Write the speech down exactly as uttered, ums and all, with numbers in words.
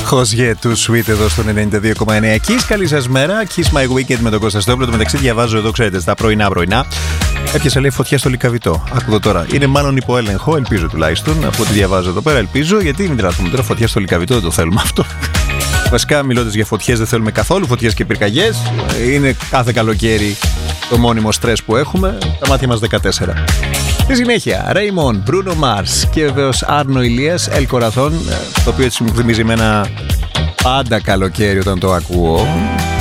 Χωζιέ του Sweet εδώ στο ενενήντα δύο κόμμα εννέα. Kiss, καλή σας μέρα. Kiss My Weekend με τον Κώστα Στόπλο. Το μεταξύ διαβάζω εδώ, ξέρετε, στα πρωινά πρωινά. Έπιασε, λέει, φωτιά στο Λυκαβητό. Άκουδο τώρα. Είναι μάλλον υπό έλεγχο, ελπίζω τουλάχιστον. Από ό,τι διαβάζω εδώ πέρα, ελπίζω. Γιατί μην τράθουμε τώρα φωτιά στο Λυκαβητό, δεν το θέλουμε αυτό. Βασικά, μιλώντας για φωτιές, δεν θέλουμε καθόλου φωτιές και πυρκαγιές. Είναι κάθε καλοκαίρι το μόνιμο στρες που έχουμε. Τα μάτια μας δεκατέσσερα. Στη συνέχεια, Raymond, Bruno Mars και βεβαίως Άρνο Ηλίας, El Corazon, το οποίο έτσι μου θυμίζει με ένα πάντα καλοκαίρι όταν το ακούω.